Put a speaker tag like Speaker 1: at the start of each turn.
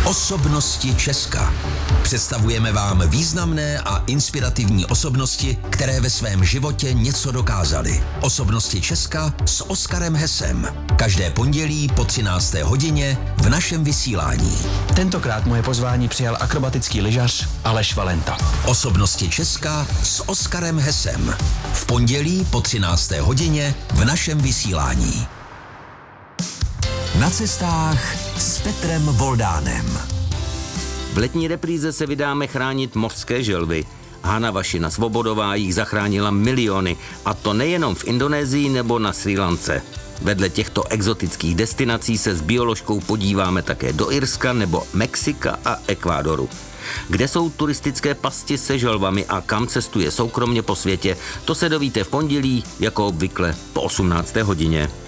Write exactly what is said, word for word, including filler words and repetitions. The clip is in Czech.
Speaker 1: Osobnosti Česka. Představujeme vám významné a inspirativní osobnosti, které ve svém životě něco dokázaly. Osobnosti Česka s Oskarem Hesem. Každé pondělí po třinácté hodině v našem vysílání.
Speaker 2: Tentokrát moje pozvání přijal akrobatický lyžař Aleš Valenta.
Speaker 1: Osobnosti Česka s Oskarem Hesem. V pondělí po třinácté hodině v našem vysílání. Na cestách s Petrem Voldánem.
Speaker 3: V letní repríze se vydáme chránit mořské želvy. Hana Vašina Svobodová jich zachránila miliony, a to nejenom v Indonésii nebo na Srí Lance. Vedle těchto exotických destinací se s bioložkou podíváme také do Irska nebo Mexika a Ekvádoru. Kde jsou turistické pasti se želvami a kam cestuje soukromně po světě, to se dovíte v pondělí, jako obvykle po osmnácté hodině.